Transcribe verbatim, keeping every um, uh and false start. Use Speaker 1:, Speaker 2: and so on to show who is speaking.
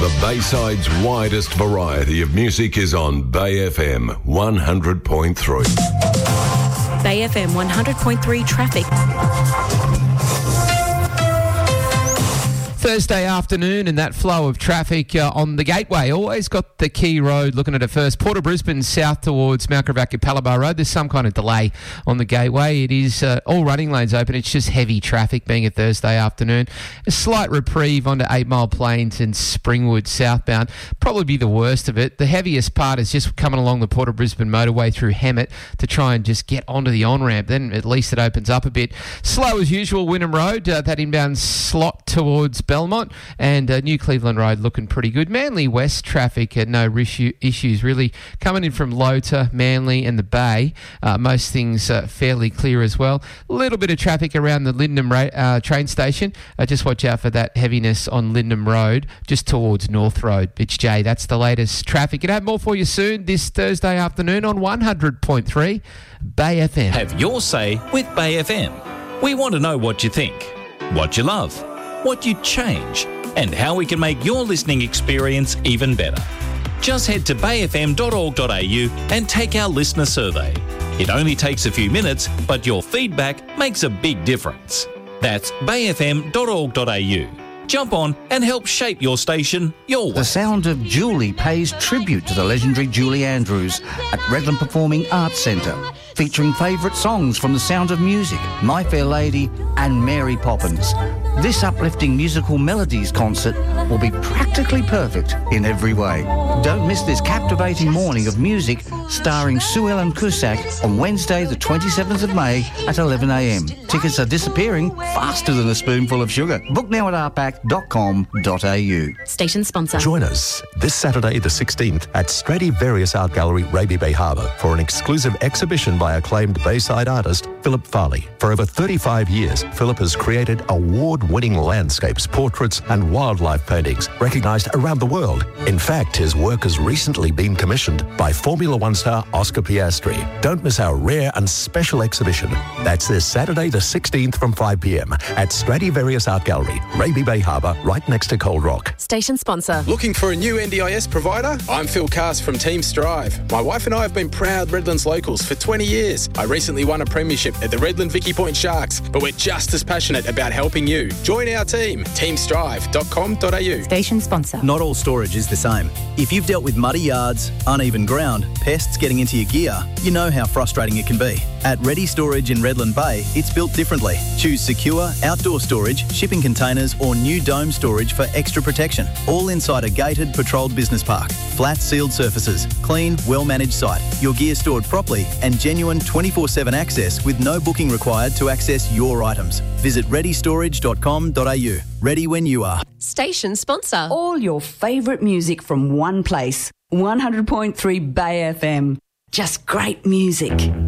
Speaker 1: The Bayside's widest variety of music is on Bay F M one hundred point three.
Speaker 2: Bay F M one hundred point three traffic.
Speaker 3: Thursday afternoon and that flow of traffic uh, on the Gateway. Always got the key road looking at it first. Port of Brisbane south towards Mount Gravatt Palabar Road. There's some kind of delay on the Gateway. It is uh, all running lanes open. It's just heavy traffic being a Thursday afternoon. A slight reprieve onto Eight Mile Plains and Springwood southbound. Probably be the worst of it. The heaviest part is just coming along the Port of Brisbane motorway through Hemet to try and just get onto the on-ramp. Then at least it opens up a bit. Slow as usual, Wynnum Road. Uh, that inbound slot towards Belmont, and uh, New Cleveland Road looking pretty good. Manly West traffic, uh, no issue, issues really. Coming in from Lota, Manly and the Bay, uh, most things uh, fairly clear as well. A little bit of traffic around the Lindham ra- uh, train station. Uh, just watch out for that heaviness on Lindham Road, just towards North Road. It's Jay, that's the latest traffic. Gonna have more for you soon this Thursday afternoon on one hundred point three Bay F M.
Speaker 4: Have your say with Bay F M. We want to know what you think, what you love, what you'd change, and how we can make your listening experience even better. Just head to bay f m dot org dot a u and take our listener survey. It only takes a few minutes, but your feedback makes a big difference. That's bay f m dot org dot a u. Jump on and help shape your station your way.
Speaker 5: The Sound of Julie pays tribute to the legendary Julie Andrews at Redland Performing Arts Centre, featuring favourite songs from The Sound of Music, My Fair Lady and Mary Poppins. This uplifting musical melodies concert will be practically perfect in every way. Don't miss this captivating morning of music starring Sue Ellen Cusack on Wednesday the twenty-seventh of May at eleven a m. Tickets are disappearing faster than a spoonful of sugar. Book now at r pac dot com dot a u.
Speaker 2: Station sponsor.
Speaker 6: Join us this Saturday the sixteenth at Stradivarius Art Gallery, Raby Bay Harbour for an exclusive exhibition by acclaimed Bayside artist Philip Farley. For over thirty-five years, Philip has created award-winning landscapes, portraits and wildlife paintings recognised around the world. In fact, his work has recently been commissioned by Formula One star Oscar Piastri. Don't miss our rare and special exhibition. That's this Saturday the sixteenth from five p m at Stradivarius Art Gallery, Raby Bay Harbour, right next to Cold Rock.
Speaker 2: Station sponsor.
Speaker 7: Looking for a new N D I S provider? I'm Phil Cast from Team Strive. My wife and I have been proud Redlands locals for twenty years. I recently won a premiership at the Redland Vicky Point Sharks, but we're just as passionate about helping you. Join our team, team strive dot com dot a u.
Speaker 2: Station sponsor.
Speaker 8: Not all storage is the same. If you've dealt with muddy yards, uneven ground, pests getting into your gear, you know how frustrating it can be. At Ready Storage in Redland Bay, it's built differently. Choose secure, outdoor storage, shipping containers or new dome storage for extra protection. All inside a gated, patrolled business park. Flat sealed surfaces, clean, well-managed site, your gear stored properly and genuine twenty-four seven access with no booking required to access your items. Visit ready storage dot com dot a u. Ready when you are.
Speaker 9: Station sponsor.
Speaker 10: All your favourite music from one place. one hundred point three Bay F M. Just great music.